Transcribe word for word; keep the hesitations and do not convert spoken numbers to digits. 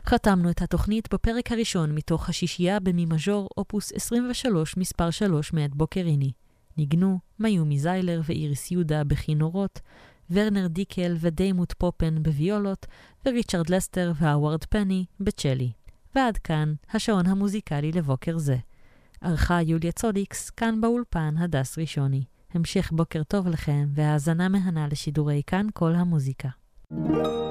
חתמנו את התוכנית בפרק הראשון מתוך השישייה במי מז'ור אופוס עשרים ושלוש מספר שלוש מאת בוקריני. ניגנו מיומי זיילר ואיריס יהודה בכינורות, ורנר דיקל ודיימוט פופן בוויולות, וריצ'רד לסטר והווארד פני בצ'לי. ועד כאן השעון המוזיקלי לבוקר זה. ערכה יוליה צודיקס, כאן באולפן הדס ראשוני. המשך בוקר טוב לכם והאזנה מהנה לשידורי כאן כל המוזיקה.